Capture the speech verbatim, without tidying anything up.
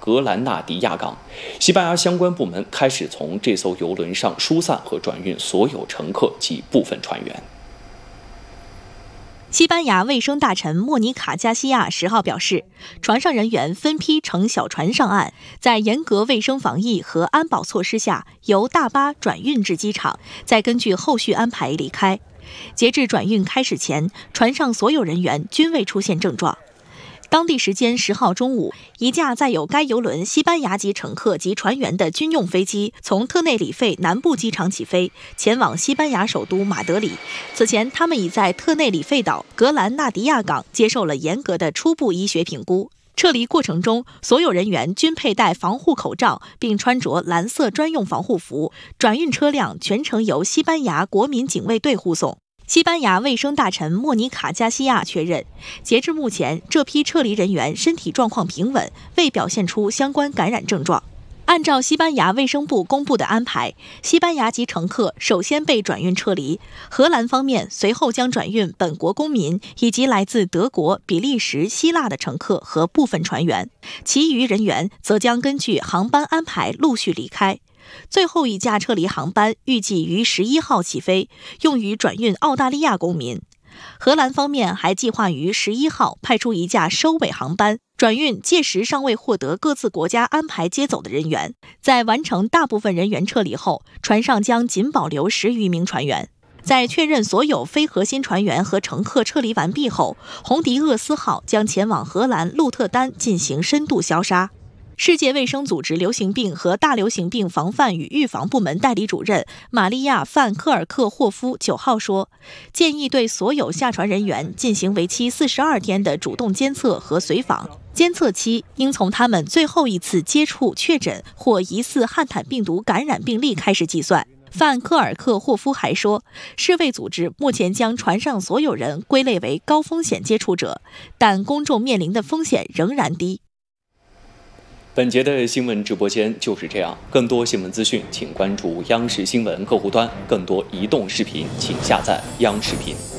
格兰纳迪亚港。西班牙相关部门开始从这艘邮轮上疏散和转运所有乘客及部分船员。 西班牙卫生大臣莫尼卡·加西亚十号表示，船上人员分批乘小船上岸，在严格卫生防疫和安保措施下，由大巴转运至机场，再根据后续安排离开。截至转运开始前，船上所有人员均未出现症状。当地时间十号中午，一架载有该邮轮西班牙籍乘客及船员的军用飞机从特内里费南部机场起飞，前往西班牙首都马德里。此前，他们已在特内里费岛格兰纳迪亚港接受了严格的初步医学评估。撤离过程中，所有人员均佩戴防护口罩，并穿着蓝色专用防护服。转运车辆全程由西班牙国民警卫队护送。西班牙卫生大臣莫尼卡·加西亚确认，截至目前，这批撤离人员身体状况平稳，未表现出相关感染症状。按照西班牙卫生部公布的安排，西班牙籍乘客首先被转运撤离，荷兰方面随后将转运本国公民以及来自德国、比利时、希腊的乘客和部分船员，其余人员则将根据航班安排陆续离开。最后一架撤离航班预计于十一号起飞，用于转运澳大利亚公民。荷兰方面还计划于十一号派出一架收尾航班，转运届时尚未获得各自国家安排接走的人员。在完成大部分人员撤离后，船上将仅保留十余名船员。在确认所有非核心船员和乘客撤离完毕后，红迪厄斯号将前往荷兰鹿特丹进行深度消杀。世界卫生组织流行病和大流行病防范与预防部门代理主任玛利亚·范科尔克霍夫九号说，建议对所有下船人员进行为期四十二天的主动监测和随访，监测期应从他们最后一次接触确诊或疑似汉坦病毒感染病例开始计算。范科尔克霍夫还说，世卫组织目前将船上所有人归类为高风险接触者，但公众面临的风险仍然低。 本节的新闻直播间就是这样，更多新闻资讯请关注央视新闻客户端，更多移动视频请下载央视频。